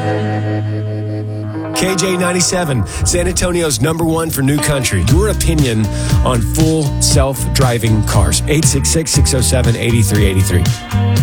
KJ97, San Antonio's #1 for new country. Your opinion on full self-driving cars. 866-607-8383.